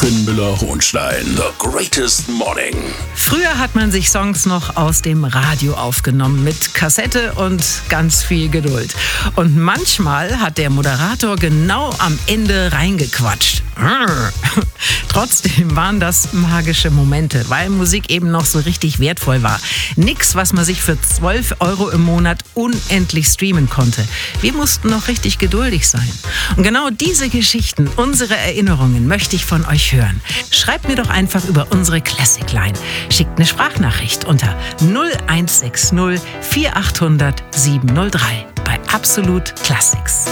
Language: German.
Finn Müller-Hohenstein. The Greatest Morning. Früher hat man sich Songs noch aus dem Radio aufgenommen mit Kassette und ganz viel Geduld. Und manchmal hat der Moderator genau am Ende reingequatscht. Trotzdem waren das magische Momente, weil Musik eben noch so richtig wertvoll war. Nix, was man sich für 12 € im Monat unendlich streamen konnte. Wir mussten noch richtig geduldig sein. Und genau diese Geschichten, unsere Erinnerungen möchte ich von euch hören. Schreibt mir doch einfach über unsere Classic Line. Schickt eine Sprachnachricht unter 0160 4800 703 bei Absolut Classics.